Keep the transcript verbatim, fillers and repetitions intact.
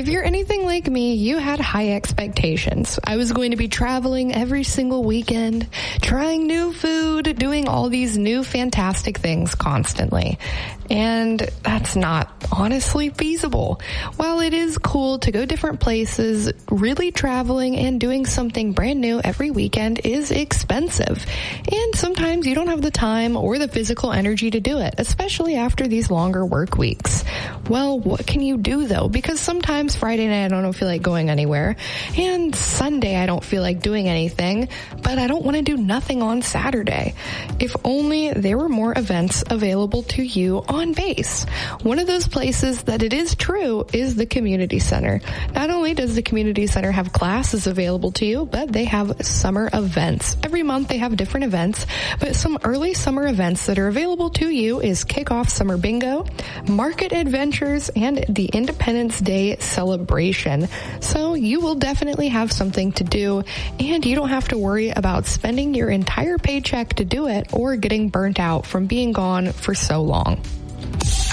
If you're anything like me, you had high expectations. I was going to be traveling every single weekend, trying new food, doing all these new fantastic things constantly. And that's not honestly feasible. While it is cool to go different places, really traveling and doing something brand new every weekend is expensive. And sometimes you don't have the time or the physical energy to do it, especially after these longer work weeks. Well, what can you do though? Because sometimes Friday night I don't feel like going anywhere, and Sunday I don't feel like doing anything, but I don't want to do nothing on Saturday. If only there were more events available to you on base. One of those places that it is true is the community center. Not only does the community center have classes available to you, but they have summer events. Every month they have different events, but some early summer events that are available to you is Kickoff Summer Bingo, Market Adventures, and the Independence Day celebration. So you will definitely have something to do, and you don't have to worry about spending your entire paycheck to do it or getting burnt out from being gone for so long.